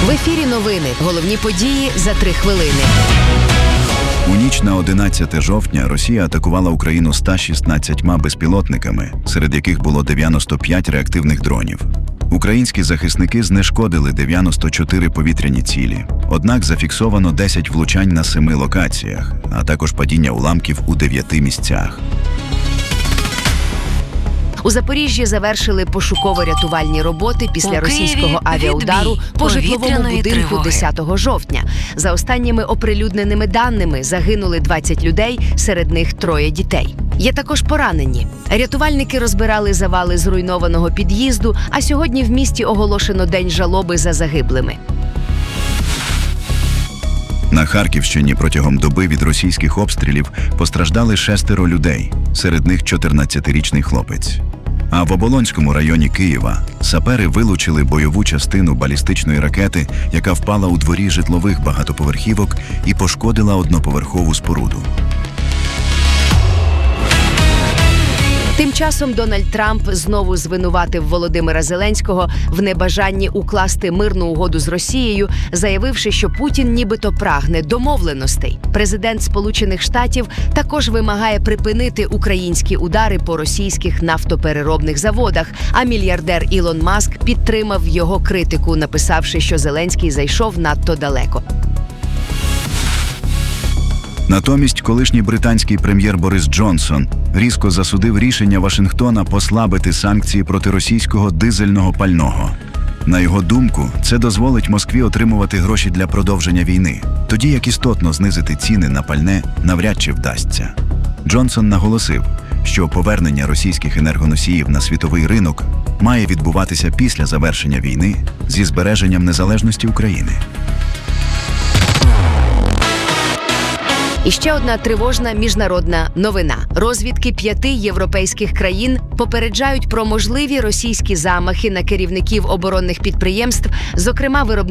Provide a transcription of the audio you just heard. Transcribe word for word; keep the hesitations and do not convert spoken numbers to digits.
В ефірі новини. Головні події за три хвилини. У ніч на одинадцяте жовтня Росія атакувала Україну ста шістнадцятьма безпілотниками, серед яких було дев'яносто п'ять реактивних дронів. Українські захисники знешкодили дев'яносто чотири повітряні цілі, однак зафіксовано десять влучань на семи локаціях, а також падіння уламків у дев'яти місцях. У Запоріжжі завершили пошуково-рятувальні роботи після У російського Києві авіаудару відбій по житловому повітряної будинку тривоги. десятого жовтня. За останніми оприлюдненими даними загинули двадцять людей, серед них троє дітей. Є також поранені. Рятувальники розбирали завали зруйнованого під'їзду, а сьогодні в місті оголошено День жалоби за загиблими. На Харківщині протягом доби від російських обстрілів постраждали шестеро людей, серед них чотирнадцятирічний хлопець. А в Оболонському районі Києва сапери вилучили бойову частину балістичної ракети, яка впала у дворі житлових багатоповерхівок і пошкодила одноповерхову споруду. Тим часом Дональд Трамп знову звинуватив Володимира Зеленського в небажанні укласти мирну угоду з Росією, заявивши, що Путін нібито прагне домовленостей. Президент Сполучених Штатів також вимагає припинити українські удари по російських нафтопереробних заводах, а мільярдер Ілон Маск підтримав його критику, написавши, що Зеленський зайшов надто далеко. Натомість колишній британський прем'єр Борис Джонсон різко засудив рішення Вашингтона послабити санкції проти російського дизельного пального. На його думку, це дозволить Москві отримувати гроші для продовження війни, тоді як істотно знизити ціни на пальне навряд чи вдасться. Джонсон наголосив, що повернення російських енергоносіїв на світовий ринок має відбуватися після завершення війни зі збереженням незалежності України. І ще одна тривожна міжнародна новина. Розвідки п'яти європейських країн попереджають про можливі російські замахи на керівників оборонних підприємств, зокрема виробництва